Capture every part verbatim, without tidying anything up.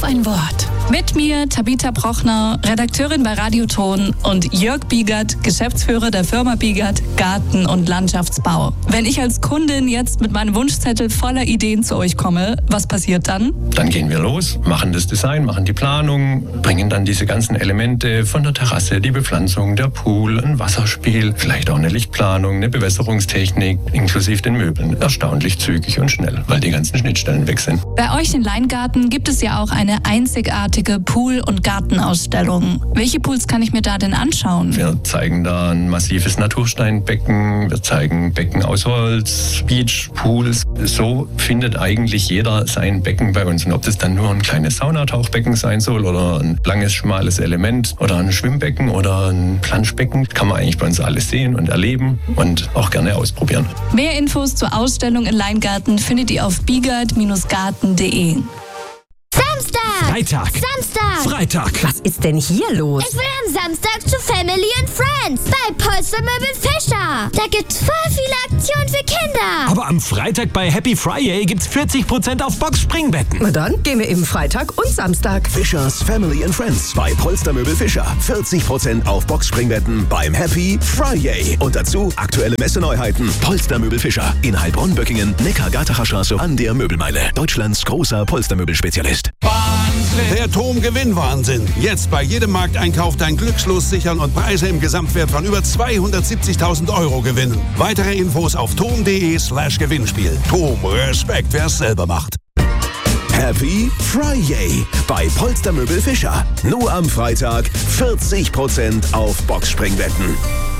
ein Wort. Mit mir Tabitha Brochner, Redakteurin bei Radioton, und Jörg Biegert, Geschäftsführer der Firma Biegert Garten- und Landschaftsbau. Wenn ich als Kundin jetzt mit meinem Wunschzettel voller Ideen zu euch komme, was passiert dann? Dann gehen wir los, machen das Design, machen die Planung, bringen dann diese ganzen Elemente von der Terrasse, die Bepflanzung, der Pool, ein Wasserspiel, vielleicht auch eine Lichtplanung, eine Bewässerungstechnik, inklusive den Möbeln. Erstaunlich zügig und schnell, weil die ganzen Schnittstellen weg sind. Bei euch in Leingarten gibt es ja auch eine einzigartige Pool- und Gartenausstellung. Welche Pools kann ich mir da denn anschauen? Wir zeigen da ein massives Natursteinbecken, wir zeigen Becken aus Holz, Beachpools. So findet eigentlich jeder sein Becken bei uns. Und ob das dann nur ein kleines Saunatauchbecken sein soll oder ein langes, schmales Element oder ein Schwimmbecken oder ein Planschbecken, kann man eigentlich bei uns alles sehen und erleben und auch gerne ausprobieren. Mehr Infos zur Ausstellung in Leingarten findet ihr auf biegert Garten punkt de. Samstag! Freitag! Samstag! Freitag! Was ist denn hier los? Ich will am Samstag zu Family and Friends bei Polstermöbel Fischer. Da gibt's voll viele Aktionen für Kinder. Aber am Freitag bei Happy Friday gibt's vierzig Prozent auf Boxspringbetten. Na dann gehen wir eben Freitag und Samstag. Fischers Family and Friends bei Polstermöbel Fischer. vierzig Prozent auf Boxspringbetten beim Happy Friday. Und dazu aktuelle Messeneuheiten. Polstermöbel Fischer in Heilbronn, Böckingen, Neckar-Gartacher Straße an der Möbelmeile. Deutschlands großer Polstermöbelspezialist. Der Tom-Gewinn-Wahnsinn. Jetzt bei jedem Markteinkauf dein Glückslos sichern und Preise im Gesamtwert von über zweihundertsiebzigtausend Euro gewinnen. Weitere Infos auf tom punkt de slash Gewinnspiel. Tom, Respekt, wer es selber macht. Happy Friday bei Polstermöbel Fischer. Nur am Freitag vierzig Prozent auf Boxspringbetten.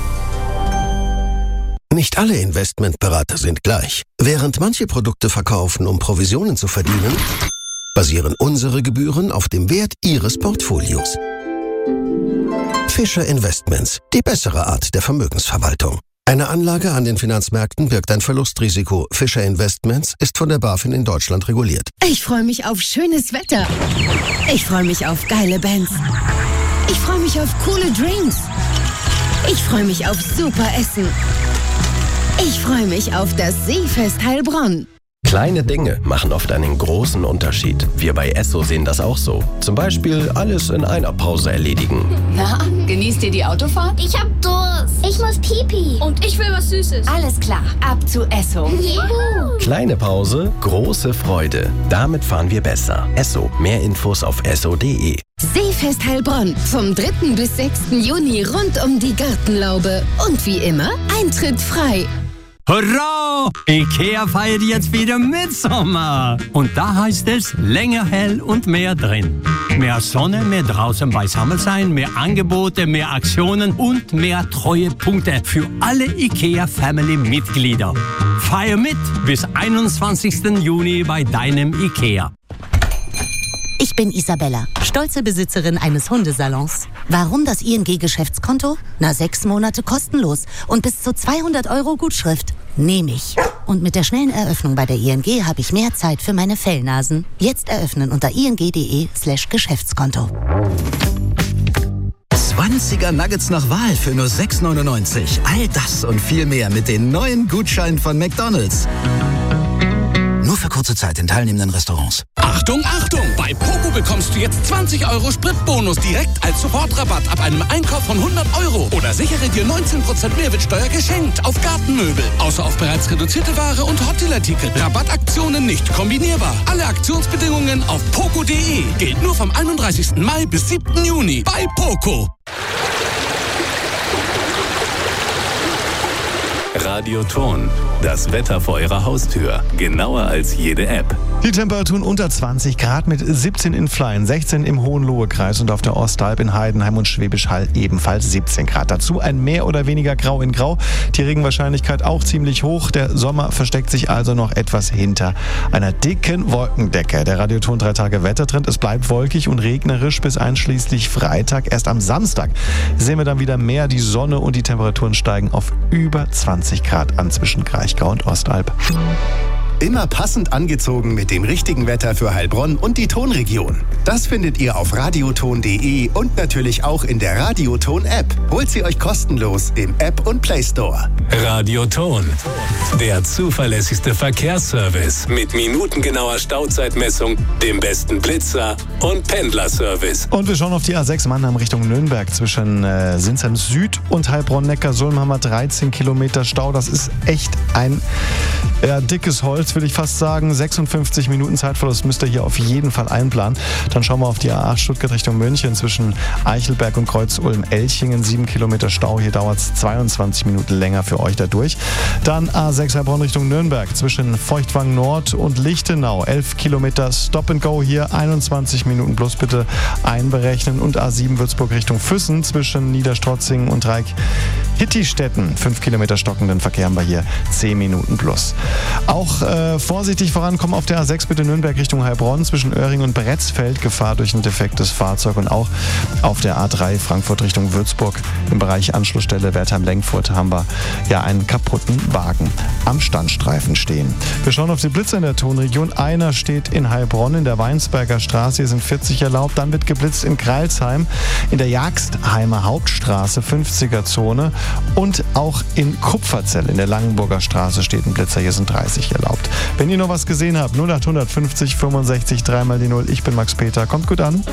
Nicht alle Investmentberater sind gleich. Während manche Produkte verkaufen, um Provisionen zu verdienen, basieren unsere Gebühren auf dem Wert Ihres Portfolios. Fischer Investments, die bessere Art der Vermögensverwaltung. Eine Anlage an den Finanzmärkten birgt ein Verlustrisiko. Fischer Investments ist von der BaFin in Deutschland reguliert. Ich freue mich auf schönes Wetter. Ich freue mich auf geile Bands. Ich freue mich auf coole Drinks. Ich freue mich auf super Essen. Ich freue mich auf das Seefest Heilbronn. Kleine Dinge machen oft einen großen Unterschied. Wir bei Esso sehen das auch so. Zum Beispiel alles in einer Pause erledigen. Na, genießt ihr die Autofahrt? Ich hab Durst. Ich muss Pipi. Und ich will was Süßes. Alles klar, ab zu Esso. Juhu. Kleine Pause, große Freude. Damit fahren wir besser. Esso. Mehr Infos auf esso punkt de. Seefest Heilbronn. Vom dritten bis sechsten Juni rund um die Gartenlaube. Und wie immer, Eintritt frei. Hurra! Ikea feiert jetzt wieder Mitsommer. Und da heißt es länger hell und mehr drin. Mehr Sonne, mehr draußen beisammen sein, mehr Angebote, mehr Aktionen und mehr Treuepunkte für alle Ikea-Family-Mitglieder. Feier mit bis einundzwanzigsten Juni bei deinem Ikea. Ich bin Isabella, stolze Besitzerin eines Hundesalons. Warum das I N G-Geschäftskonto? Na, sechs Monate kostenlos und bis zu zweihundert Euro Gutschrift. Nehme ich. Und mit der schnellen Eröffnung bei der I N G habe ich mehr Zeit für meine Fellnasen. Jetzt eröffnen unter ing.de slash Geschäftskonto. zwanziger Nuggets nach Wahl für nur sechs neunundneunzig. All das und viel mehr mit den neuen Gutscheinen von McDonald's. Nur für kurze Zeit in teilnehmenden Restaurants. Achtung, Achtung! Bei Poco bekommst du jetzt zwanzig Euro Spritbonus direkt als Sofortrabatt ab einem Einkauf von hundert Euro. Oder sichere dir neunzehn Prozent Mehrwertsteuer geschenkt auf Gartenmöbel. Außer auf bereits reduzierte Ware und Hotelartikel. Rabattaktionen nicht kombinierbar. Alle Aktionsbedingungen auf poco punkt de. Gilt nur vom einunddreißigsten Mai bis siebten Juni bei Poco. Radioton. Das Wetter vor Ihrer Haustür. Genauer als jede App. Die Temperaturen unter zwanzig Grad mit siebzehn in Fleien, sechzehn im Hohenlohe-Kreis und auf der Ostalb in Heidenheim und Schwäbisch Hall ebenfalls siebzehn Grad. Dazu ein mehr oder weniger Grau in Grau. Die Regenwahrscheinlichkeit auch ziemlich hoch. Der Sommer versteckt sich also noch etwas hinter einer dicken Wolkendecke. Der Radioton drei Tage Wettertrend. Es bleibt wolkig und regnerisch bis einschließlich Freitag. Erst am Samstag sehen wir dann wieder mehr die Sonne und die Temperaturen steigen auf über zwanzig Grad an zwischen Kraichgau und Ostalb. Immer passend angezogen mit dem richtigen Wetter für Heilbronn und die Tonregion. Das findet ihr auf radioton punkt de und natürlich auch in der Radioton-App. Holt sie euch kostenlos im App und Play Store. Radioton, der zuverlässigste Verkehrsservice mit minutengenauer Stauzeitmessung, dem besten Blitzer und Pendlerservice. Und wir schauen auf die A sechs Mannheim Richtung Nürnberg. Zwischen äh, Sinsheim Süd und Heilbronn-Neckarsulm haben wir dreizehn Kilometer Stau. Das ist echt ein ja, dickes Holz, will ich fast sagen. sechsundfünfzig Minuten Zeitverlust müsst ihr hier auf jeden Fall einplanen. Dann schauen wir auf die A acht Stuttgart Richtung München. Zwischen Eichelberg und Kreuz-Ulm-Elchingen sieben Kilometer Stau. Hier dauert es zweiundzwanzig Minuten länger für euch dadurch. Dann A sechs Heilbronn Richtung Nürnberg. Zwischen Feuchtwang Nord und Lichtenau. elf Kilometer Stop and Go hier. einundzwanzig Minuten plus bitte einberechnen. Und A sieben Würzburg Richtung Füssen. Zwischen Niederstrotzingen und Reik-Hittistetten. fünf Kilometer stockenden Verkehr haben wir hier. zehn Minuten plus. Auch äh, vorsichtig vorankommen auf der A sechs bitte Nürnberg Richtung Heilbronn. Zwischen Öhring und Bretzfeld Gefahr durch ein defektes Fahrzeug. Und auch auf der A drei Frankfurt Richtung Würzburg im Bereich Anschlussstelle Wertheim-Lenkfurt haben wir ja einen kaputten Wagen am Standstreifen stehen. Wir schauen auf die Blitze in der Tonregion. Einer steht in Heilbronn in der Weinsberger Straße. Hier sind vierzig erlaubt. Dann wird geblitzt in Kreilsheim in der Jagstheimer Hauptstraße, fünfziger Zone. Und auch in Kupferzell in der Langenburger Straße steht ein Blitzer. Hier sind dreißig erlaubt. Wenn ihr noch was gesehen habt, null acht fünfzig fünfundsechzig dreimal die null. Ich bin Max Peter. Kommt gut an.